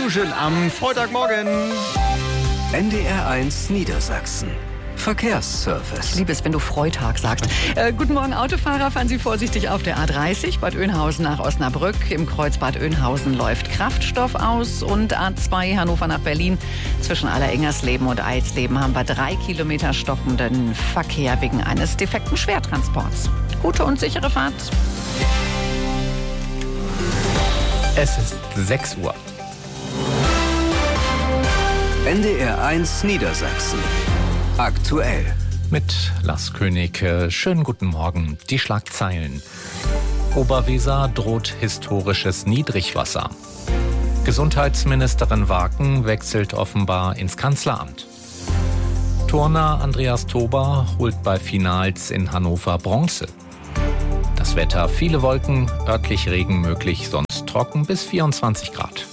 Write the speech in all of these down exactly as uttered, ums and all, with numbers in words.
Illusion am Freitagmorgen. N D R eins Niedersachsen. Verkehrsservice. Ich liebe es, wenn du Freitag sagst. Äh, guten Morgen, Autofahrer. Fahren Sie vorsichtig auf der A dreißig, Bad Oeynhausen nach Osnabrück. Im Kreuz Bad Oeynhausen läuft Kraftstoff aus. Und A zwei Hannover nach Berlin. Zwischen Allerengersleben und Eisleben haben wir drei Kilometer stockenden Verkehr wegen eines defekten Schwertransports. Gute und sichere Fahrt. Es ist sechs Uhr. N D R eins Niedersachsen. Aktuell. Mit Lars König. Schönen guten Morgen. Die Schlagzeilen. Oberweser droht historisches Niedrigwasser. Gesundheitsministerin Waken wechselt offenbar ins Kanzleramt. Turner Andreas Tober holt bei Finals in Hannover Bronze. Das Wetter: viele Wolken, örtlich Regen möglich, sonst trocken bis vierundzwanzig Grad.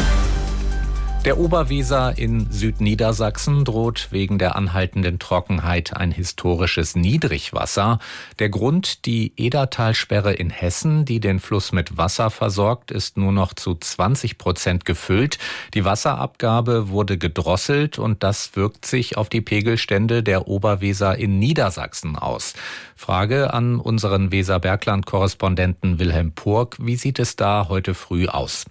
Der Oberweser in Südniedersachsen droht wegen der anhaltenden Trockenheit ein historisches Niedrigwasser. Der Grund: die Edertalsperre in Hessen, die den Fluss mit Wasser versorgt, ist nur noch zu zwanzig Prozent gefüllt. Die Wasserabgabe wurde gedrosselt und das wirkt sich auf die Pegelstände der Oberweser in Niedersachsen aus. Frage an unseren Weserbergland-Korrespondenten Wilhelm Purg: Wie sieht es da heute früh aus?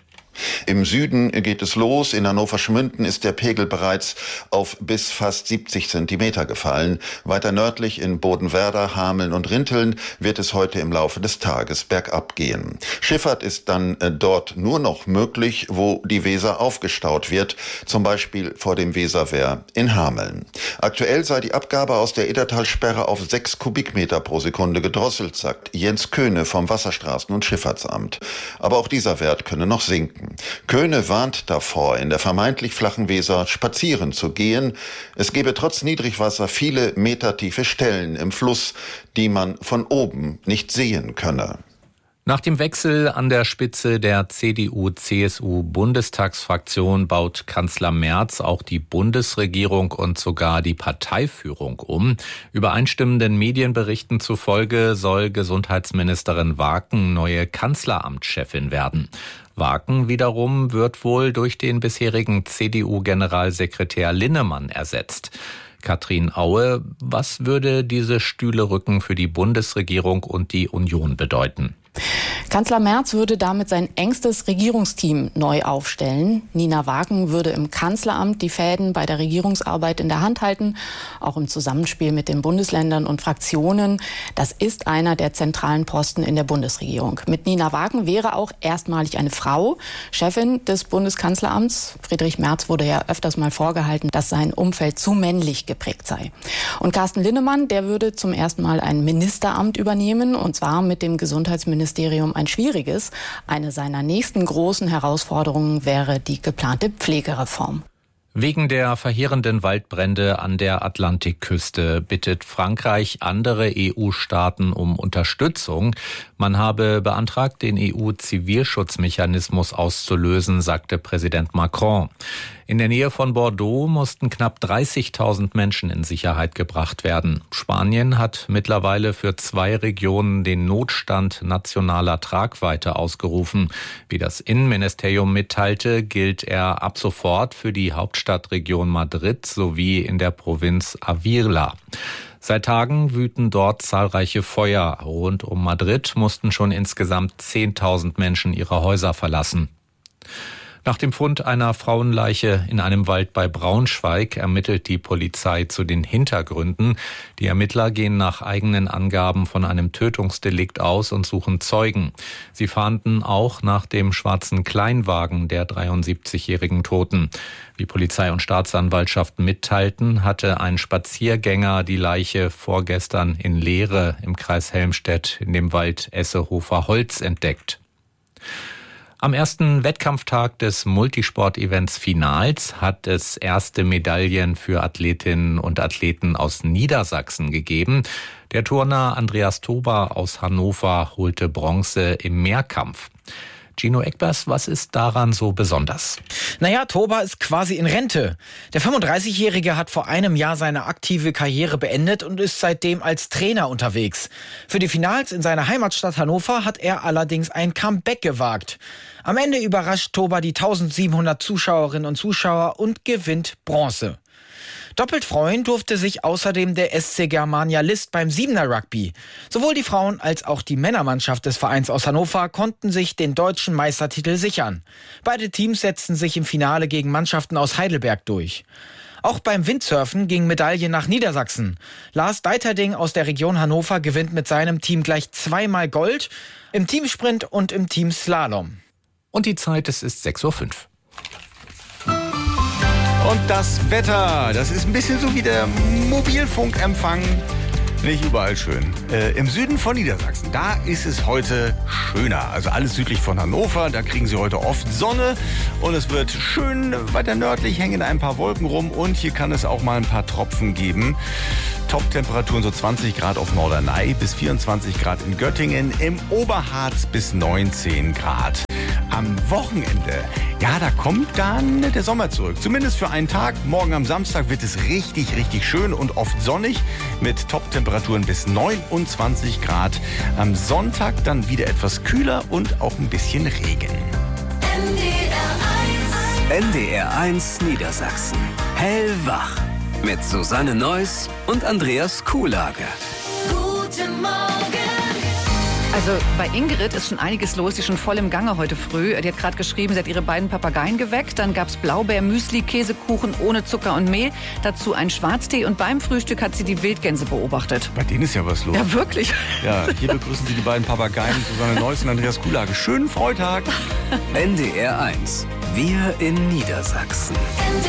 Im Süden geht es los. In Hannover-Schmünden ist der Pegel bereits auf bis fast siebzig Zentimeter gefallen. Weiter nördlich in Bodenwerder, Hameln und Rinteln wird es heute im Laufe des Tages bergab gehen. Schifffahrt ist dann dort nur noch möglich, wo die Weser aufgestaut wird, zum Beispiel vor dem Weserwehr in Hameln. Aktuell sei die Abgabe aus der Edertalsperre auf sechs Kubikmeter pro Sekunde gedrosselt, sagt Jens Köhne vom Wasserstraßen- und Schifffahrtsamt. Aber auch dieser Wert könne noch sinken. Köhne warnt davor, in der vermeintlich flachen Weser spazieren zu gehen. Es gebe trotz Niedrigwasser viele metertiefe Stellen im Fluss, die man von oben nicht sehen könne. Nach dem Wechsel an der Spitze der C D U C S U-Bundestagsfraktion baut Kanzler Merz auch die Bundesregierung und sogar die Parteiführung um. Übereinstimmenden Medienberichten zufolge soll Gesundheitsministerin Waken neue Kanzleramtschefin werden. Waken wiederum wird wohl durch den bisherigen C D U-Generalsekretär Linnemann ersetzt. Katrin Aue, was würde diese Stühlerücken für die Bundesregierung und die Union bedeuten? Kanzler Merz würde damit sein engstes Regierungsteam neu aufstellen. Nina Waken würde im Kanzleramt die Fäden bei der Regierungsarbeit in der Hand halten, auch im Zusammenspiel mit den Bundesländern und Fraktionen. Das ist einer der zentralen Posten in der Bundesregierung. Mit Nina Waken wäre auch erstmalig eine Frau Chefin des Bundeskanzleramts. Friedrich Merz wurde ja öfters mal vorgehalten, dass sein Umfeld zu männlich geprägt sei. Und Carsten Linnemann, der würde zum ersten Mal ein Ministeramt übernehmen, und zwar mit dem Gesundheitsministerium ein schwieriges. Eine seiner nächsten großen Herausforderungen wäre die geplante Pflegereform. Wegen der verheerenden Waldbrände an der Atlantikküste bittet Frankreich andere E U-Staaten um Unterstützung. Man habe beantragt, den E U-Zivilschutzmechanismus auszulösen, sagte Präsident Macron. In der Nähe von Bordeaux mussten knapp dreißigtausend Menschen in Sicherheit gebracht werden. Spanien hat mittlerweile für zwei Regionen den Notstand nationaler Tragweite ausgerufen. Wie das Innenministerium mitteilte, gilt er ab sofort für die Hauptstadtregion Madrid sowie in der Provinz Ávila. Seit Tagen wüten dort zahlreiche Feuer. Rund um Madrid mussten schon insgesamt zehntausend Menschen ihre Häuser verlassen. Nach dem Fund einer Frauenleiche in einem Wald bei Braunschweig ermittelt die Polizei zu den Hintergründen. Die Ermittler gehen nach eigenen Angaben von einem Tötungsdelikt aus und suchen Zeugen. Sie fahnden auch nach dem schwarzen Kleinwagen der dreiundsiebzigjährigen Toten. Wie Polizei und Staatsanwaltschaft mitteilten, hatte ein Spaziergänger die Leiche vorgestern in Leere im Kreis Helmstedt in dem Wald Essehofer-Holz entdeckt. Am ersten Wettkampftag des Multisport-Events Finals hat es erste Medaillen für Athletinnen und Athleten aus Niedersachsen gegeben. Der Turner Andreas Tober aus Hannover holte Bronze im Mehrkampf. Gino Eckbers, was ist daran so besonders? Naja, Toba ist quasi in Rente. Der fünfunddreißigjährige hat vor einem Jahr seine aktive Karriere beendet und ist seitdem als Trainer unterwegs. Für die Finals in seiner Heimatstadt Hannover hat er allerdings ein Comeback gewagt. Am Ende überrascht Toba die eintausendsiebenhundert Zuschauerinnen und Zuschauer und gewinnt Bronze. Doppelt freuen durfte sich außerdem der S C Germania List beim Siebener Rugby. Sowohl die Frauen- als auch die Männermannschaft des Vereins aus Hannover konnten sich den deutschen Meistertitel sichern. Beide Teams setzten sich im Finale gegen Mannschaften aus Heidelberg durch. Auch beim Windsurfen ging Medaille nach Niedersachsen. Lars Deiterding aus der Region Hannover gewinnt mit seinem Team gleich zweimal Gold, im Teamsprint und im Teamslalom. Und die Zeit, es ist sechs Uhr fünf. Und das Wetter, das ist ein bisschen so wie der Mobilfunkempfang. Nicht überall schön. Äh, Im Süden von Niedersachsen, da ist es heute schöner. Also alles südlich von Hannover, da kriegen Sie heute oft Sonne. Und es wird schön, weiter nördlich hängen ein paar Wolken rum. Und hier kann es auch mal ein paar Tropfen geben. Top-Temperaturen so zwanzig Grad auf Norderney bis vierundzwanzig Grad in Göttingen. Im Oberharz bis neunzehn Grad. Am Wochenende, ja, da kommt dann der Sommer zurück. Zumindest für einen Tag. Morgen am Samstag wird es richtig, richtig schön und oft sonnig mit Top-Temperaturen bis neunundzwanzig Grad. Am Sonntag dann wieder etwas kühler und auch ein bisschen Regen. N D R eins Niedersachsen. Hellwach. Mit Susanne Neuss und Andreas Kuhlage. Guten Morgen. Also bei Ingrid ist schon einiges los, die ist schon voll im Gange heute früh. Die hat gerade geschrieben, sie hat ihre beiden Papageien geweckt. Dann gab es Blaubeermüsli, Käsekuchen ohne Zucker und Mehl. Dazu ein Schwarztee und beim Frühstück hat sie die Wildgänse beobachtet. Bei denen ist ja was los. Ja, wirklich. Ja, hier begrüßen Sie die beiden Papageien, Susanne Neuss und Andreas Kuhlage. Schönen Freitag. N D R eins. Wir in Niedersachsen.